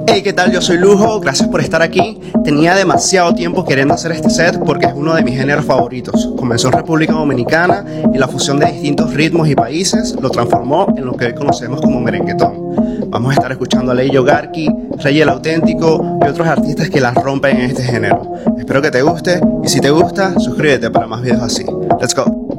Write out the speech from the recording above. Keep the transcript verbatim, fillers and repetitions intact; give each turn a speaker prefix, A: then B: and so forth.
A: Hey, ¿qué tal? Yo soy Lujo, gracias por estar aquí. Tenía demasiado tiempo queriendo hacer este set porque es uno de mis géneros favoritos. Comenzó en República Dominicana y la fusión de distintos ritmos y países lo transformó en lo que hoy conocemos como merenguetón. Vamos a estar escuchando a Leyo Garki, Rey el Auténtico y otros artistas que las rompen en este género. Espero que te guste y si te gusta, suscríbete para más videos así. Let's go.